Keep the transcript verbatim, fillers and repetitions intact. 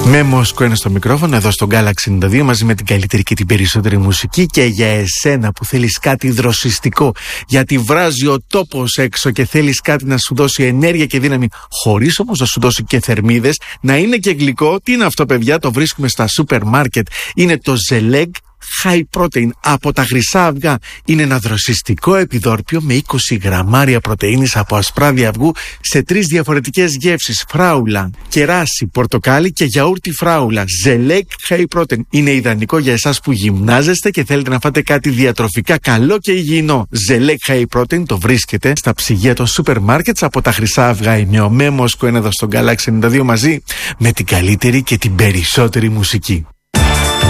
Με Μοσκό στο μικρόφωνο, εδώ στο Galaxy ενενήντα δύο, μαζί με την καλύτερη και την περισσότερη μουσική. Και για εσένα που θέλεις κάτι δροσιστικό, γιατί βράζει ο τόπος έξω και θέλεις κάτι να σου δώσει ενέργεια και δύναμη, χωρίς όμως να σου δώσει και θερμίδες, να είναι και γλυκό. Τι είναι αυτό, παιδιά? Το βρίσκουμε στα σούπερ μάρκετ. Είναι το Zeleg High Protein από τα χρυσά αυγά. Είναι ένα δροσιστικό επιδόρπιο με είκοσι γραμμάρια πρωτεΐνης από ασπράδια αυγού σε τρεις διαφορετικές γεύσεις: φράουλα, κεράσι, πορτοκάλι και γιαούρτι φράουλα. Zeleg High Protein είναι ιδανικό για εσάς που γυμνάζεστε και θέλετε να φάτε κάτι διατροφικά καλό και υγιεινό. Zeleg High Protein το βρίσκεται στα ψυγεία των σούπερ μάρκετς από τα χρυσά αυγά. Είμαι ο Μέμος Κοέν εδώ στο Galaxy ενενήντα δύο, μαζί με την καλύτερη και την περισσότερη μουσική.